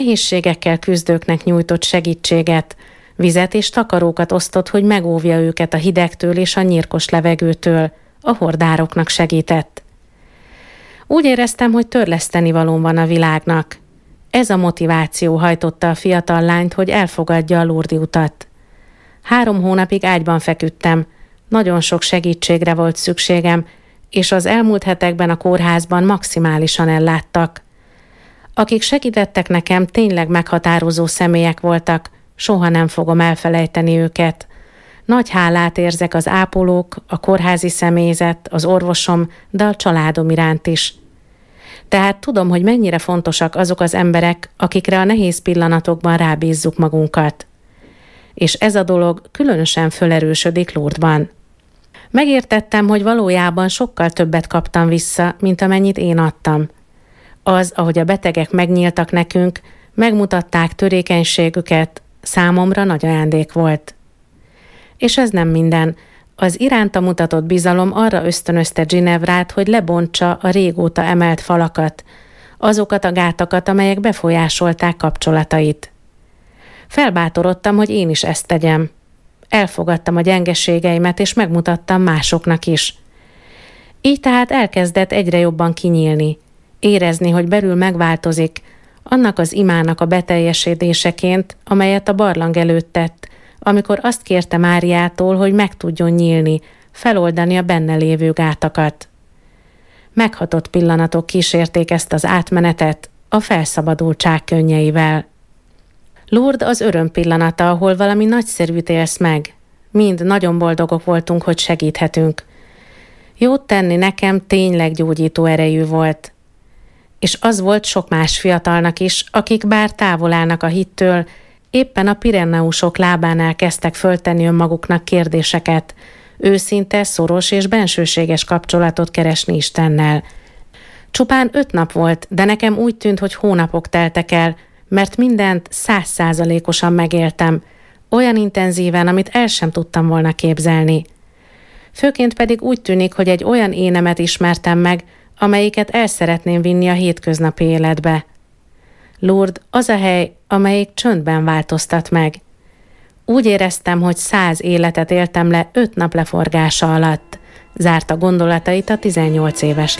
nehézségekkel küzdőknek nyújtott segítséget, vizet és takarókat osztott, hogy megóvja őket a hidegtől és a nyírkos levegőtől, a hordároknak segített. Úgy éreztem, hogy törlesztenivalóm van a világnak. Ez a motiváció hajtotta a fiatal lányt, hogy elfogadja a Lourdes utat. 3 hónapig ágyban feküdtem, nagyon sok segítségre volt szükségem, és az elmúlt hetekben a kórházban maximálisan elláttak. Akik segítettek nekem, tényleg meghatározó személyek voltak, soha nem fogom elfelejteni őket. Nagy hálát érzek az ápolók, a kórházi személyzet, az orvosom, de a családom iránt is. Tehát tudom, hogy mennyire fontosak azok az emberek, akikre a nehéz pillanatokban rábízzuk magunkat. És ez a dolog különösen fölerősödik Lourdesban. Megértettem, hogy valójában sokkal többet kaptam vissza, mint amennyit én adtam. Az, ahogy a betegek megnyíltak nekünk, megmutatták törékenységüket, számomra nagy ajándék volt. És ez nem minden. Az iránta mutatott bizalom arra ösztönözte Ginevrát, hogy lebontsa a régóta emelt falakat, azokat a gátakat, amelyek befolyásolták kapcsolatait. Felbátorodtam, hogy én is ezt tegyem. Elfogadtam a gyengeségeimet, és megmutattam másoknak is. Így tehát elkezdett egyre jobban kinyílni, érezni, hogy belül megváltozik, annak az imának a beteljesedéseként, amelyet a barlang előtt tett, amikor azt kérte Máriától, hogy meg tudjon nyílni, feloldani a benne lévő gátakat. Meghatott pillanatok kísérték ezt az átmenetet a felszabadultság könnyeivel. Lourdes az öröm pillanata, ahol valami nagyszerűt élsz meg. Mind nagyon boldogok voltunk, hogy segíthetünk. Jót tenni nekem tényleg gyógyító erejű volt. És az volt sok más fiatalnak is, akik bár távol állnak a hittől, éppen a Pireneusok lábánál kezdtek föltenni önmaguknak kérdéseket, őszinte, szoros és bensőséges kapcsolatot keresni Istennel. Csupán 5 nap volt, de nekem úgy tűnt, hogy hónapok teltek el, mert mindent 100%-osan megéltem, olyan intenzíven, amit el sem tudtam volna képzelni. Főként pedig úgy tűnik, hogy egy olyan énemet ismertem meg, amelyiket el szeretném vinni a hétköznapi életbe. Lourdes az a hely, amelyik csöndben változtat meg. Úgy éreztem, hogy 100 életet éltem le 5 nap leforgása alatt, zárta gondolatait a 18 éves